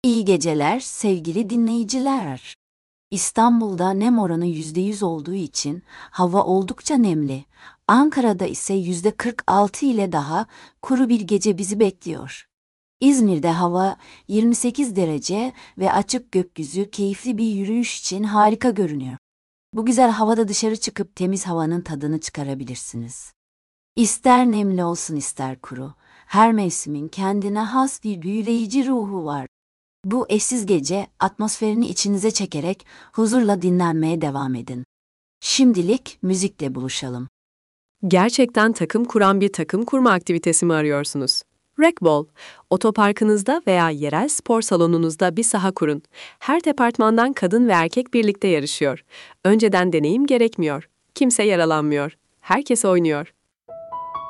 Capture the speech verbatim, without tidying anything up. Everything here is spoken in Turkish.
İyi geceler sevgili dinleyiciler. İstanbul'da nem oranı yüzde yüz olduğu için hava oldukça nemli. Ankara'da ise yüzde kırk altı ile daha kuru bir gece bizi bekliyor. İzmir'de hava yirmi sekiz derece ve açık gökyüzü keyifli bir yürüyüş için harika görünüyor. Bu güzel havada dışarı çıkıp temiz havanın tadını çıkarabilirsiniz. İster nemli olsun ister kuru, her mevsimin kendine has bir büyüleyici ruhu var. Bu eşsiz gece atmosferini içinize çekerek huzurla dinlenmeye devam edin. Şimdilik müzikle buluşalım. Gerçekten takım kuran bir takım kurma aktivitesi mi arıyorsunuz? Racquetball, otoparkınızda veya yerel spor salonunuzda bir saha kurun. Her departmandan kadın ve erkek birlikte yarışıyor. Önceden deneyim gerekmiyor. Kimse yaralanmıyor. Herkes oynuyor.